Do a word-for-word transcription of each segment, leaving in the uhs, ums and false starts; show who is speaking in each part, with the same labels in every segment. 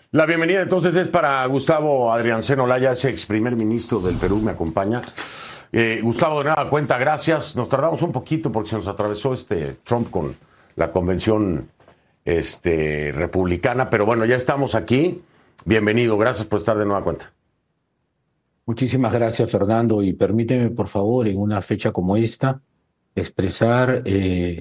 Speaker 1: La bienvenida entonces es para Gustavo Adrianceno Olaya, ese ex primer ministro del Perú, me acompaña. Eh, Gustavo, de nada cuenta, gracias. Nos tardamos un poquito porque se nos atravesó este Trump con la convención este, republicana, pero bueno, ya estamos aquí. Bienvenido, gracias por estar de nueva cuenta.
Speaker 2: Muchísimas gracias, Fernando, y permíteme, por favor, en una fecha como esta, expresar eh,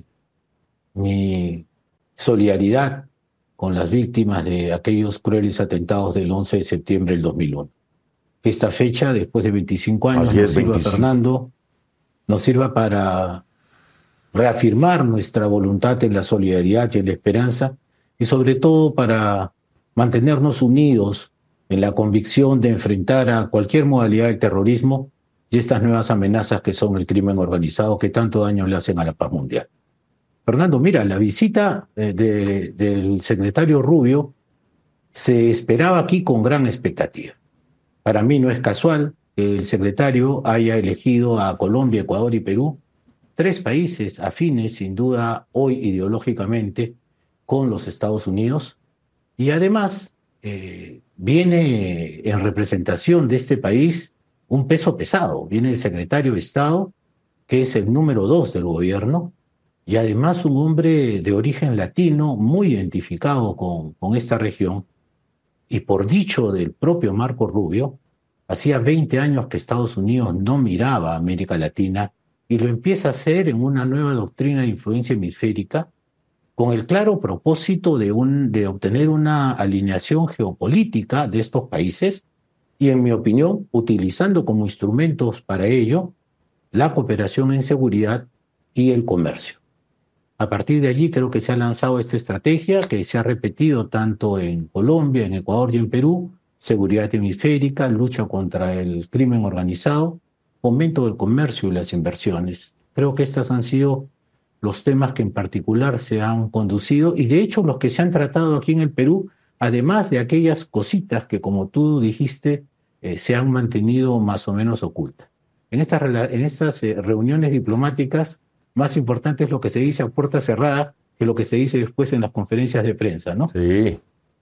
Speaker 2: mi solidaridad con las víctimas de aquellos crueles atentados del once de septiembre del dos mil uno. Que esta fecha, después de veinticinco años,
Speaker 1: Así
Speaker 2: nos
Speaker 1: es,
Speaker 2: sirva,
Speaker 1: veinticinco.
Speaker 2: Fernando, nos sirva para reafirmar nuestra voluntad en la solidaridad y en la esperanza, y sobre todo para mantenernos unidos en la convicción de enfrentar a cualquier modalidad del terrorismo y estas nuevas amenazas que son el crimen organizado que tanto daño le hacen a la paz mundial. Fernando, mira, la visita eh, de, del secretario Rubio se esperaba aquí con gran expectativa. Para mí no es casual que el secretario haya elegido a Colombia, Ecuador y Perú, tres países afines, sin duda, hoy ideológicamente, con los Estados Unidos, y además eh, viene en representación de este país un peso pesado. Viene el secretario de Estado, que es el número dos del gobierno, y además un hombre de origen latino muy identificado con, con esta región, y por dicho del propio Marco Rubio, hacía veinte años que Estados Unidos no miraba a América Latina y lo empieza a hacer en una nueva doctrina de influencia hemisférica con el claro propósito de, un, de obtener una alineación geopolítica de estos países y, en mi opinión, utilizando como instrumentos para ello la cooperación en seguridad y el comercio. A partir de allí creo que se ha lanzado esta estrategia que se ha repetido tanto en Colombia, en Ecuador y en Perú: seguridad hemisférica, lucha contra el crimen organizado, fomento del comercio y las inversiones. Creo que estos han sido los temas que en particular se han conducido y de hecho los que se han tratado aquí en el Perú, además de aquellas cositas que, como tú dijiste, eh, se han mantenido más o menos ocultas. En estas, en estas eh, reuniones diplomáticas, más importante es lo que se dice a puerta cerrada que lo que se dice después en las conferencias de prensa, ¿no?
Speaker 1: Sí.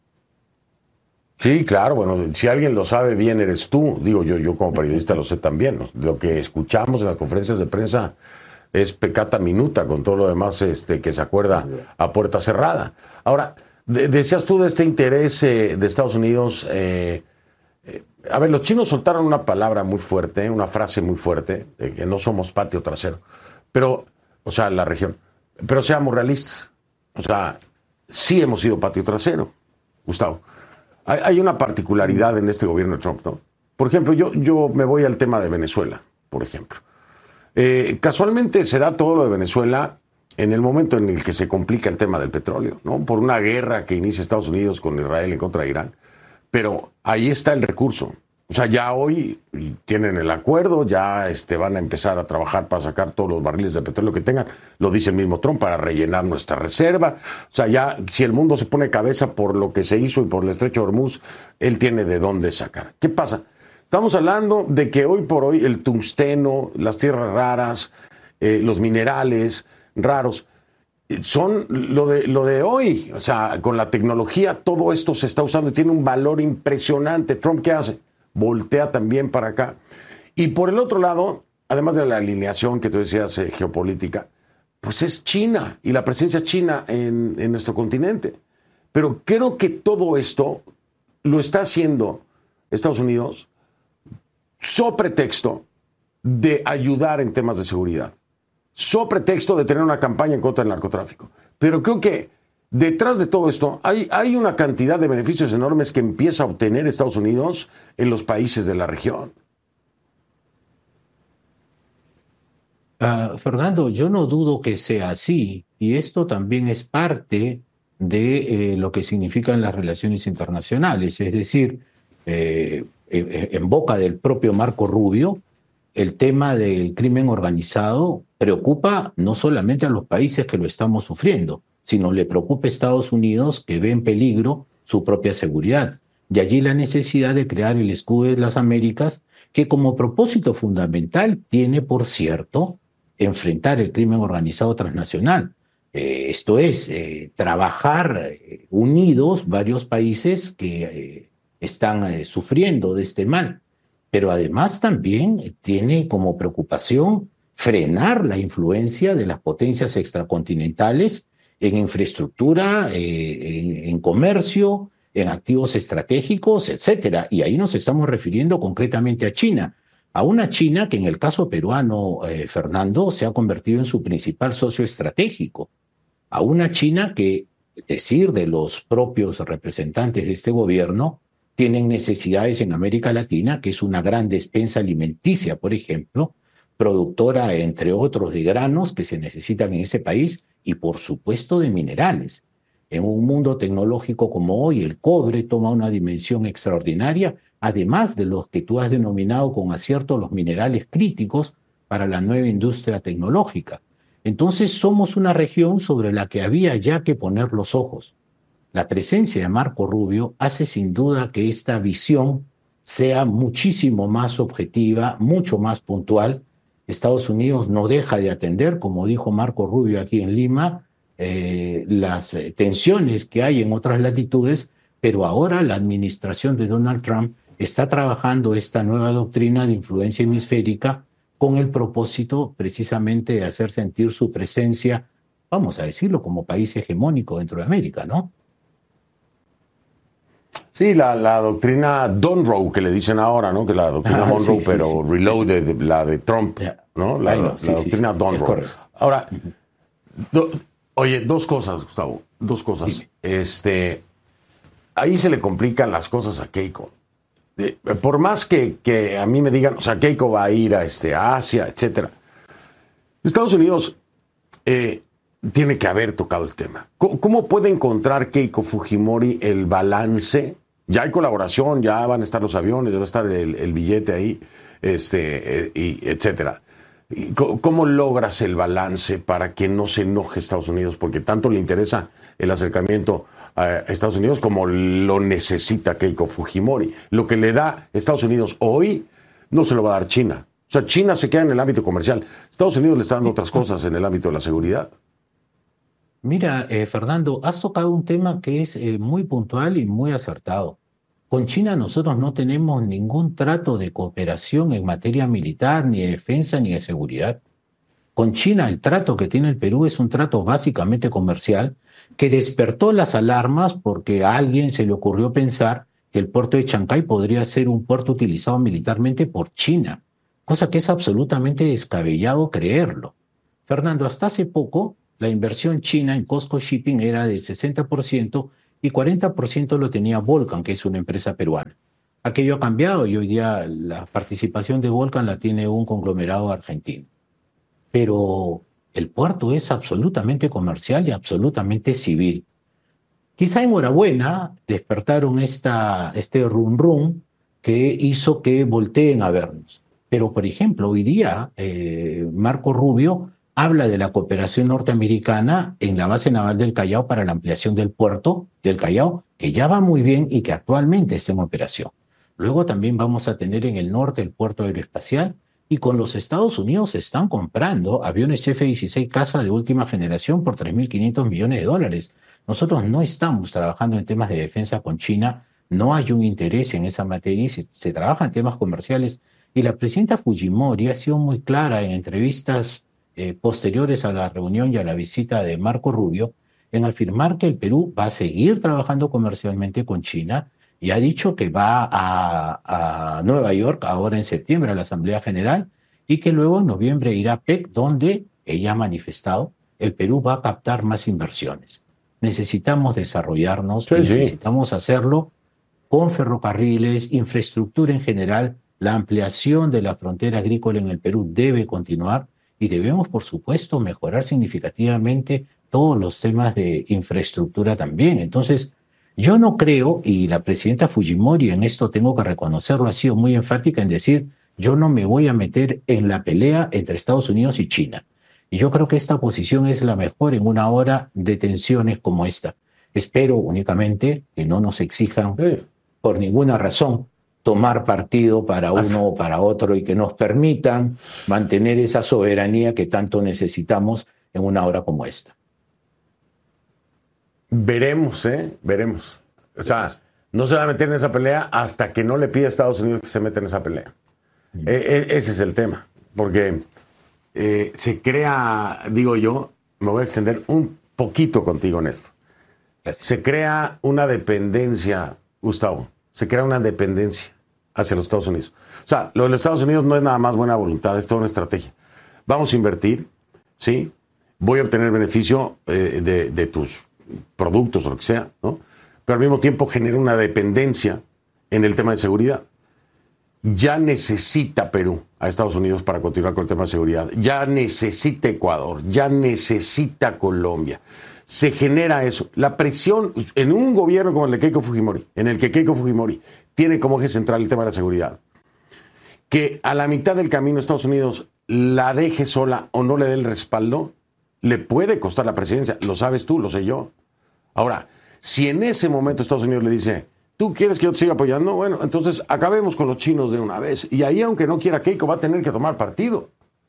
Speaker 1: Sí, claro, bueno, si alguien lo sabe bien eres tú. Digo, yo, yo como periodista lo sé también, ¿no? Lo que escuchamos en las conferencias de prensa es peccata minuta con todo lo demás este, que se acuerda a puerta cerrada. Ahora, de, decías tú de este interés eh, de Estados Unidos. Eh, eh, a ver, los chinos soltaron una palabra muy fuerte, una frase muy fuerte, eh, que no somos patio trasero, pero, o sea, la región, pero seamos realistas. O sea, sí hemos sido patio trasero, Gustavo. Hay, hay una particularidad en este gobierno de Trump, ¿no? Por ejemplo, yo, yo me voy al tema de Venezuela, por ejemplo. Eh, casualmente se da todo lo de Venezuela en el momento en el que se complica el tema del petróleo, ¿no? Por una guerra que inicia Estados Unidos con Israel en contra de Irán. Pero ahí está el recurso. O sea, ya hoy tienen el acuerdo, ya este, van a empezar a trabajar para sacar todos los barriles de petróleo que tengan, lo dice el mismo Trump, para rellenar nuestra reserva. O sea, ya si el mundo se pone cabeza por lo que se hizo y por el estrecho de Hormuz, él tiene de dónde sacar. ¿Qué pasa? Estamos hablando de que hoy por hoy el tungsteno, las tierras raras, eh, los minerales raros, son lo de, lo de hoy. O sea, con la tecnología todo esto se está usando y tiene un valor impresionante. ¿Trump qué hace? Voltea también para acá. Y por el otro lado, además de la alineación que tú decías eh, geopolítica, pues es China y la presencia china en, en nuestro continente. Pero creo que todo esto lo está haciendo Estados Unidos so pretexto de ayudar en temas de seguridad, so pretexto de tener una campaña en contra del narcotráfico. Pero creo que detrás de todo esto hay, hay una cantidad de beneficios enormes que empieza a obtener Estados Unidos en los países de la región.
Speaker 2: Uh, Fernando, yo no dudo que sea así, y esto también es parte de eh, lo que significan las relaciones internacionales. Es decir, eh, en, en boca del propio Marco Rubio, el tema del crimen organizado preocupa no solamente a los países que lo estamos sufriendo, sino le preocupa a Estados Unidos, que ve en peligro su propia seguridad. De allí la necesidad de crear el Escudo de las Américas, que como propósito fundamental tiene, por cierto, enfrentar el crimen organizado transnacional. Eh, esto es, eh, trabajar eh, unidos varios países que eh, están eh, sufriendo de este mal. Pero además también tiene como preocupación frenar la influencia de las potencias extracontinentales en infraestructura, eh, en, en comercio, en activos estratégicos, etcétera. Y ahí nos estamos refiriendo concretamente a China, a una China que en el caso peruano, eh, Fernando, se ha convertido en su principal socio estratégico, a una China que, decir de los propios representantes de este gobierno, tienen necesidades en América Latina, que es una gran despensa alimenticia, por ejemplo, productora, entre otros, de granos que se necesitan en ese país y, por supuesto, de minerales. En un mundo tecnológico como hoy, el cobre toma una dimensión extraordinaria, además de los que tú has denominado con acierto los minerales críticos para la nueva industria tecnológica. Entonces somos una región sobre la que había ya que poner los ojos. La presencia de Marco Rubio hace sin duda que esta visión sea muchísimo más objetiva, mucho más puntual. Estados Unidos no deja de atender, como dijo Marco Rubio aquí en Lima, eh, las eh, tensiones que hay en otras latitudes, pero ahora la administración de Donald Trump está trabajando esta nueva doctrina de influencia hemisférica con el propósito precisamente de hacer sentir su presencia, vamos a decirlo, como país hegemónico dentro de América, ¿no?
Speaker 1: Sí, la, la doctrina Monroe, que le dicen ahora, ¿no? Que la doctrina ah, Monroe, sí, pero sí, sí. Reloaded, de, la de Trump, ¿no? La, no, sí, la sí, doctrina sí, Monroe. Ahora, do, oye, dos cosas, Gustavo, dos cosas. Sí. Este, ahí se le complican las cosas a Keiko. Eh, por más que, que a mí me digan, o sea, Keiko va a ir a, este, a Asia, etcétera. Estados Unidos eh, tiene que haber tocado el tema. ¿Cómo, cómo puede encontrar Keiko Fujimori el balance? Ya hay colaboración, ya van a estar los aviones, ya va a estar el, el billete ahí, este, eh, y etcétera. ¿Cómo, ¿Cómo logras el balance para que no se enoje Estados Unidos? Porque tanto le interesa el acercamiento a Estados Unidos como lo necesita Keiko Fujimori. Lo que le da Estados Unidos hoy no se lo va a dar China. O sea, China se queda en el ámbito comercial. Estados Unidos le está dando otras cosas en el ámbito de la seguridad.
Speaker 2: Mira, eh, Fernando, has tocado un tema que es eh, muy puntual y muy acertado. Con China nosotros no tenemos ningún trato de cooperación en materia militar, ni de defensa, ni de seguridad. Con China el trato que tiene el Perú es un trato básicamente comercial que despertó las alarmas porque a alguien se le ocurrió pensar que el puerto de Chancay podría ser un puerto utilizado militarmente por China, cosa que es absolutamente descabellado creerlo. Fernando, hasta hace poco la inversión china en COSCO Shipping era de sesenta por ciento y cuarenta por ciento lo tenía Volcan, que es una empresa peruana. Aquello ha cambiado y hoy día la participación de Volcan la tiene un conglomerado argentino. Pero el puerto es absolutamente comercial y absolutamente civil. Quizá enhorabuena despertaron esta, este rum rum que hizo que volteen a vernos. Pero, por ejemplo, hoy día eh, Marco Rubio habla de la cooperación norteamericana en la base naval del Callao para la ampliación del puerto del Callao, que ya va muy bien y que actualmente está en operación. Luego también vamos a tener en el norte el puerto aeroespacial, y con los Estados Unidos se están comprando aviones F dieciséis Caza de última generación por tres mil quinientos millones de dólares. Nosotros no estamos trabajando en temas de defensa con China, no hay un interés en esa materia, se, se trabaja en temas comerciales. Y la presidenta Fujimori ha sido muy clara en entrevistas eh, posteriores a la reunión y a la visita de Marco Rubio en afirmar que el Perú va a seguir trabajando comercialmente con China y ha dicho que va a, a Nueva York ahora en septiembre a la Asamblea General y que luego en noviembre irá a P E C, donde ella ha manifestado el Perú va a captar más inversiones. Necesitamos desarrollarnos,
Speaker 1: sí,
Speaker 2: necesitamos
Speaker 1: sí.
Speaker 2: hacerlo con ferrocarriles, infraestructura en general. La ampliación de la frontera agrícola en el Perú debe continuar y debemos, por supuesto, mejorar significativamente todos los temas de infraestructura también. Entonces, yo no creo, y la presidenta Fujimori en esto tengo que reconocerlo, ha sido muy enfática en decir, yo no me voy a meter en la pelea entre Estados Unidos y China. Y yo creo que esta posición es la mejor en una hora de tensiones como esta. Espero únicamente que no nos exijan
Speaker 1: sí.
Speaker 2: por ninguna razón tomar partido para uno o para otro y que nos permitan mantener esa soberanía que tanto necesitamos en una hora como esta.
Speaker 1: Veremos, ¿eh? Veremos. O sea, no se va a meter en esa pelea hasta que no le pida a Estados Unidos que se meta en esa pelea. Mm. E- e- ese es el tema. Porque eh, se crea, digo yo, me voy a extender un poquito contigo en esto. Gracias. Se crea una dependencia, Gustavo, se crea una dependencia hacia los Estados Unidos. O sea, lo de los Estados Unidos no es nada más buena voluntad, es toda una estrategia. Vamos a invertir, ¿sí? Voy a obtener beneficio eh, de, de tus productos o lo que sea, ¿no? Pero al mismo tiempo genera una dependencia en el tema de seguridad. Ya necesita Perú a Estados Unidos para continuar con el tema de seguridad. Ya necesita Ecuador, ya necesita Colombia. Se genera eso. La presión en un gobierno como el de Keiko Fujimori, en el que Keiko Fujimori tiene como eje central el tema de la seguridad, que a la mitad del camino Estados Unidos la deje sola o no le dé el respaldo, le puede costar la presidencia. Lo sabes tú, lo sé yo. Ahora, si en ese momento Estados Unidos le dice, ¿tú quieres que yo te siga apoyando? Bueno, entonces acabemos con los chinos de una vez. Y ahí, aunque no quiera Keiko, va a tener que tomar partido.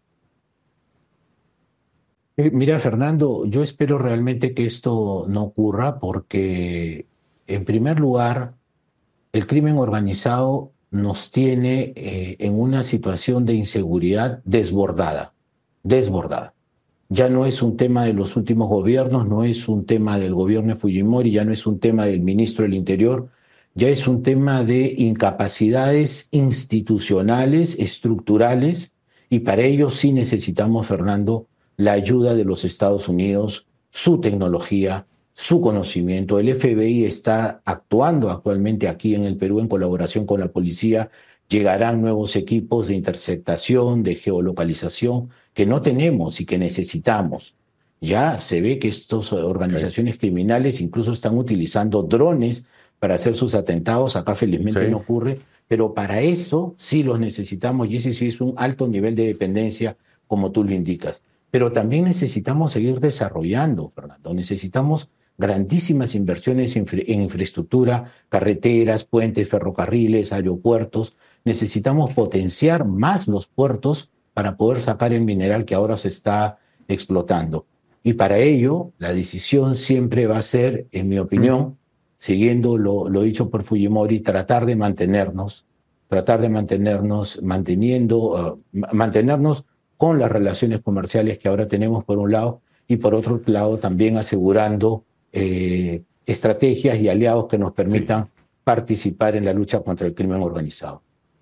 Speaker 2: Eh, Mira, Fernando, yo espero realmente que esto no ocurra porque, en primer lugar, el crimen organizado nos tiene eh, en una situación de inseguridad desbordada, desbordada. Ya no es un tema de los últimos gobiernos, no es un tema del gobierno de Fujimori, ya no es un tema del ministro del Interior, ya es un tema de incapacidades institucionales, estructurales, y para ello sí necesitamos, Fernando, la ayuda de los Estados Unidos, su tecnología, su conocimiento. El F B I está actuando actualmente aquí en el Perú en colaboración con la policía. Llegarán nuevos equipos de interceptación, de geolocalización, que no tenemos y que necesitamos. Ya se ve que estas organizaciones sí. criminales incluso están utilizando drones para hacer sus atentados. Acá felizmente sí. no ocurre, pero para eso sí los necesitamos, y ese sí es un alto nivel de dependencia, como tú lo indicas. Pero también necesitamos seguir desarrollando, Fernando. Necesitamos grandísimas inversiones en, en infraestructura, carreteras, puentes, ferrocarriles, aeropuertos. Necesitamos potenciar más los puertos para poder sacar el mineral que ahora se está explotando. Y para ello, la decisión siempre va a ser, en mi opinión, mm. siguiendo lo, lo dicho por Fujimori, tratar de mantenernos, tratar de mantenernos, manteniendo, uh, mantenernos con las relaciones comerciales que ahora tenemos por un lado, y por otro lado también asegurando eh, estrategias y aliados que nos permitan sí. participar en la lucha contra el crimen organizado.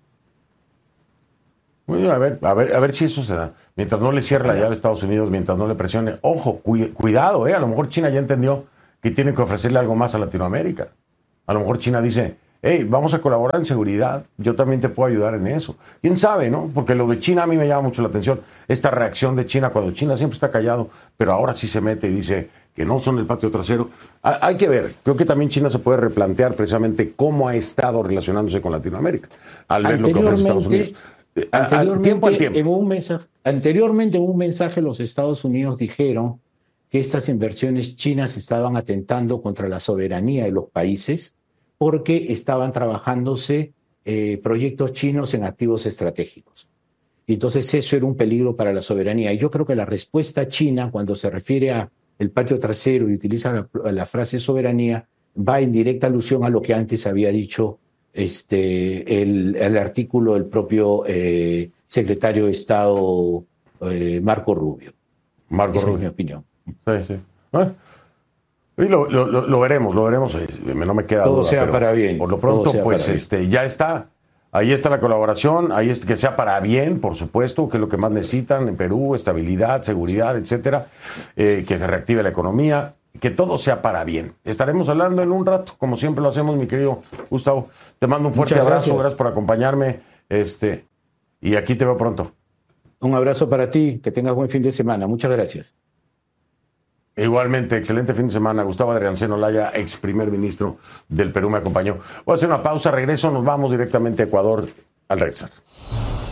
Speaker 1: Bueno, a ver, a ver, a ver si eso se da. Mientras no le cierre la llave a Estados Unidos, mientras no le presione, ojo, cu- cuidado, eh, a lo mejor China ya entendió que tiene que ofrecerle algo más a Latinoamérica. A lo mejor China dice, hey, vamos a colaborar en seguridad, yo también te puedo ayudar en eso. ¿Quién sabe, no? Porque lo de China a mí me llama mucho la atención. Esta reacción de China, cuando China siempre está callado, pero ahora sí se mete y dice que no son el patio trasero. Hay que ver, creo que también China se puede replantear precisamente cómo ha estado relacionándose con Latinoamérica, al ver lo que ofrece Estados Unidos.
Speaker 2: Anteriormente, tiempo al tiempo. En un mensaje, anteriormente en un mensaje los Estados Unidos dijeron que estas inversiones chinas estaban atentando contra la soberanía de los países porque estaban trabajándose eh, proyectos chinos en activos estratégicos. Y entonces eso era un peligro para la soberanía. Y yo creo que la respuesta china, cuando se refiere a el patio trasero y utiliza la, la frase soberanía, va en directa alusión a lo que antes había dicho este, el, el artículo del propio eh, secretario de Estado eh, Marco Rubio.
Speaker 1: Marco
Speaker 2: Esa
Speaker 1: Rubio.
Speaker 2: es mi opinión.
Speaker 1: Sí, sí. ¿Eh? Y lo, lo, lo veremos, lo veremos. No me queda
Speaker 2: todo
Speaker 1: duda.
Speaker 2: Sea
Speaker 1: pero
Speaker 2: para bien.
Speaker 1: Por lo pronto, pues este, ya está. Ahí está la colaboración, ahí es que sea para bien, por supuesto, que es lo que más necesitan en Perú, estabilidad, seguridad, etcétera, eh, que se reactive la economía, que todo sea para bien. Estaremos hablando en un rato, como siempre lo hacemos, mi querido Gustavo. Te mando un fuerte
Speaker 2: Muchas
Speaker 1: abrazo,
Speaker 2: gracias.
Speaker 1: gracias por acompañarme, este, y aquí te veo pronto.
Speaker 2: Un abrazo para ti, que tengas buen fin de semana. Muchas gracias.
Speaker 1: Igualmente, excelente fin de semana. Gustavo Adrianceno Laya, ex primer ministro del Perú, me acompañó. Voy a hacer una pausa, regreso, nos vamos directamente a Ecuador al regresar.